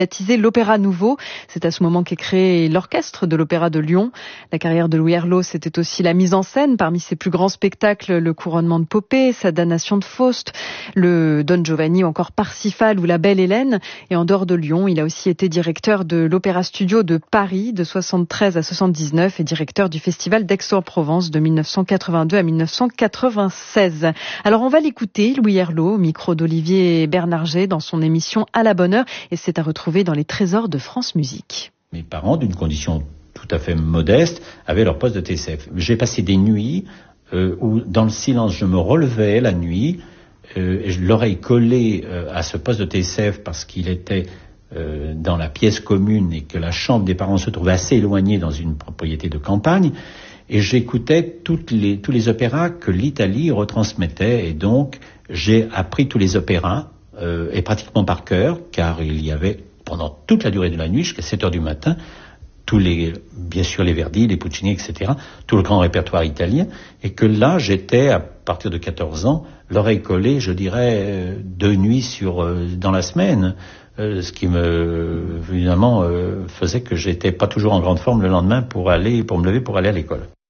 Baptisé l'Opéra Nouveau. C'est à ce moment qu'est créé l'orchestre de l'Opéra de Lyon. La carrière de Louis Herlaut, c'était aussi la mise en scène. Parmi ses plus grands spectacles, le couronnement de Popée, sa damnation de Faust, le Don Giovanni, encore Parsifal ou la Belle Hélène. Et en dehors de Lyon, il a aussi été directeur de l'Opéra Studio de Paris de 73 à 79 et directeur du Festival d'Aix-en-Provence de 1982 à 1996. Alors on va l'écouter, Louis Herlaut, au micro d'Olivier Bernarget dans son émission À la bonne heure, et c'est à retrouver dans les trésors de France Musique. Mes parents, d'une condition tout à fait modeste, avaient leur poste de TCF. J'ai passé des nuits où, dans le silence, je me relevais la nuit, l'oreille collée à ce poste de TCF parce qu'il était dans la pièce commune et que la chambre des parents se trouvait assez éloignée dans une propriété de campagne. Et j'écoutais tous les opéras que l'Italie retransmettait. Et donc, j'ai appris tous les opéras, et pratiquement par cœur, car il y avait, pendant toute la durée de la nuit, jusqu'à 7 heures du matin, bien sûr les Verdi, les Puccini, etc., tout le grand répertoire italien, et que là, j'étais, à partir de 14 ans, l'oreille collée, je dirais, 2 nuits dans la semaine, ce qui évidemment, faisait que j'étais pas toujours en grande forme le lendemain pour me lever pour aller à l'école.